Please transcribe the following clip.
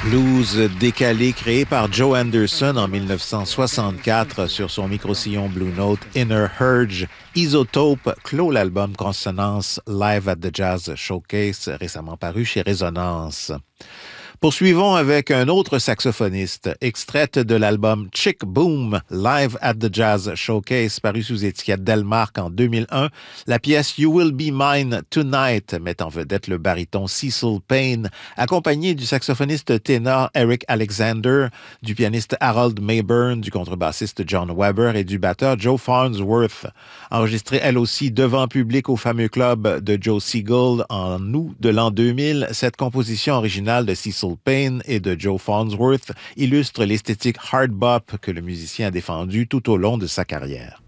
Blues décalé créé par Joe Anderson en 1964 sur son micro-sillon Blue Note Inner Urge. Isotope clôt l'album Consonance Live at the Jazz Showcase récemment paru chez Résonance. Poursuivons avec un autre saxophoniste, extraite de l'album Chick Boom Live at the Jazz Showcase, paru sous étiquette Delmark en 2001. La pièce You Will Be Mine Tonight met en vedette le baryton Cecil Payne, accompagné du saxophoniste ténor Eric Alexander, du pianiste Harold Mayburn, du contrebassiste John Weber et du batteur Joe Farnsworth. Enregistrée elle aussi devant public au fameux club de Joe Siegel en août de l'an 2000, cette composition originale de Cecil Payne et de Joe Farnsworth illustre l'esthétique hard bop que le musicien a défendu tout au long de sa carrière.